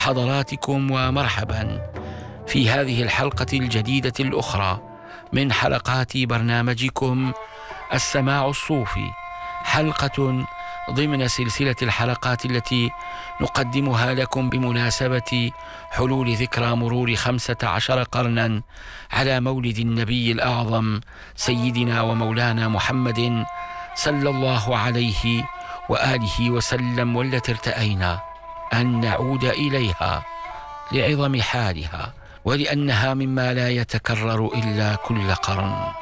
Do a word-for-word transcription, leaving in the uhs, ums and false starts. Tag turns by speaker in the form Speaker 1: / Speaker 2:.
Speaker 1: حضراتكم ومرحبا في هذه الحلقة الجديدة الأخرى من حلقات برنامجكم السماع الصوفي، حلقة ضمن سلسلة الحلقات التي نقدمها لكم بمناسبة حلول ذكرى مرور خمسة عشر قرنا على مولد النبي الأعظم سيدنا ومولانا محمد صلى الله عليه وآله وسلم، والتي ارتأينا أن نعود إليها لعظم حالها ولأنها مما لا يتكرر إلا كل قرن.